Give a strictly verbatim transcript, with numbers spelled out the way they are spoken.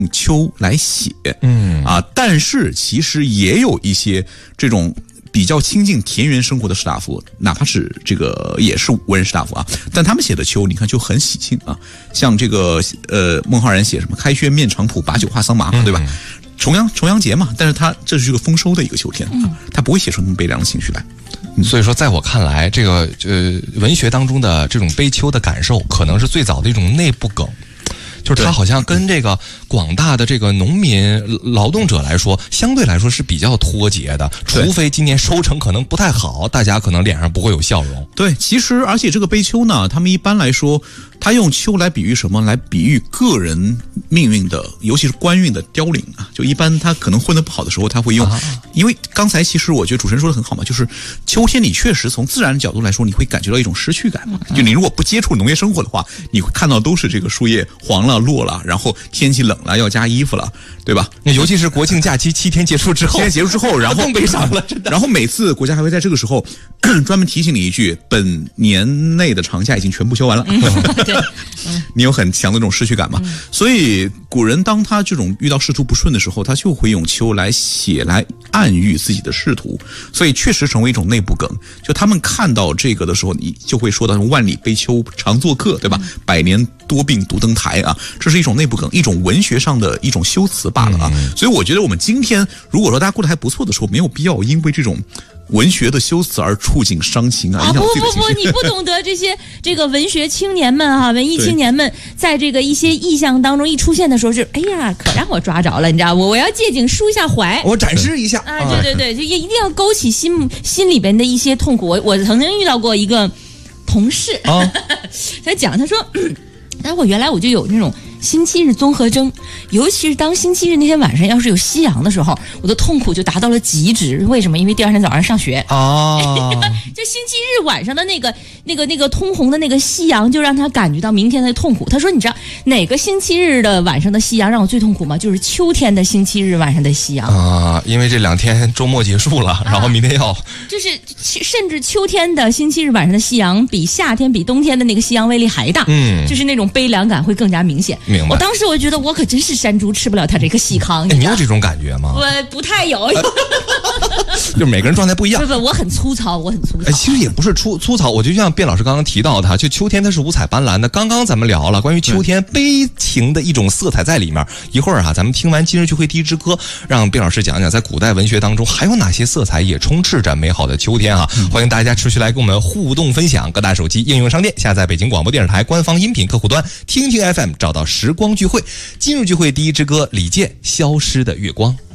秋来写， 嗯啊，但是其实也有一些这种比较亲近田园生活的士大夫，哪怕是这个也是文人士大夫啊，但他们写的秋，你看就很喜庆啊，像这个呃孟浩然写什么开轩面场圃，把酒话桑麻嘛，对吧？重阳重阳节嘛，但是他这是一个丰收的一个秋天啊，他不会写出那么悲凉的情绪来。 嗯、所以说，在我看来，这个呃文学当中的这种悲秋的感受，可能是最早的一种内部梗。就是它好像跟这个广大的这个农民劳动者来说，相对来说是比较脱节的，除非今年收成可能不太好，大家可能脸上不会有笑容。 对，其实而且这个悲秋呢，他们一般来说，他用秋来比喻什么？来比喻个人命运的，尤其是官运的凋零啊。就一般他可能混得不好的时候，他会用，啊、因为刚才其实我觉得主持人说的很好嘛，就是秋天你确实从自然角度来说，你会感觉到一种失去感嘛。就你如果不接触农业生活的话，你会看到都是这个树叶黄了。落了，然后天气冷了，要加衣服了，对吧？ 那尤其是国庆假期七天结束之后， 七天结束之后，然后更悲伤了，真的。 然后每次国家还会在这个时候专门提醒你一句：本年内的长假已经全部休完了。 嗯、对，嗯、 你有很强的这种失去感嘛？嗯、所以古人当他这种遇到仕途不顺的时候，他就会用秋来写来暗喻自己的仕途，所以确实成为一种内部梗。就他们看到这个的时候，你就会说到万里悲秋常作客，对吧？嗯、百年多病独登台啊。这是一种内部梗，一种文学上的一种修辞罢了啊。嗯、所以我觉得我们今天如果说大家过得还不错的时候，没有必要因为这种文学的修辞而触景伤情啊， 啊！不不不，你不懂得这些这个文学青年们哈、啊，文艺青年们在这个一些意象当中一出现的时候，就哎呀，可让我抓着了，你知道，我我要借景抒一下怀， 我展示一下啊！对对对，就一定要勾起心心里边的一些痛苦。我我曾经遇到过一个同事啊，他讲他说。但我原来我就有那种星期日综合征，尤其是当星期日那天晚上要是有夕阳的时候，我的痛苦就达到了极致。为什么？因为第二天早上上学啊， 就星期日晚上的那个那个那个通红的那个夕阳，就让他感觉到明天的痛苦。他说：“你知道哪个星期日的晚上的夕阳让我最痛苦吗？就是秋天的星期日晚上的夕阳啊，因为这两天周末结束了，啊、然后明天要就是甚至秋天的星期日晚上的夕阳比夏天比冬天的那个夕阳威力还大，嗯，就是那种悲凉感会更加明显。 明白。 我当时我觉得我可真是山猪吃不了它这个细糠。 你有这种感觉吗？ 我不太有， 就是每个人状态不一样。 不不，我很粗糙，我很粗糙。 哎，其实也不是粗粗糙，我就像卞老师刚刚提到的，就秋天它是五彩斑斓的。刚刚咱们聊了关于秋天悲情的一种色彩在里面。一会儿啊，咱们听完今日聚会第一支歌，让卞老师讲讲在古代文学当中还有哪些色彩也充斥着美好的秋天啊！嗯、欢迎大家持续来跟我们互动分享。各大手机应用商店下载北京广播电视台官方音频客户端，听听 F M 找到时光聚会。今日聚会第一支歌，李健《消失的月光》。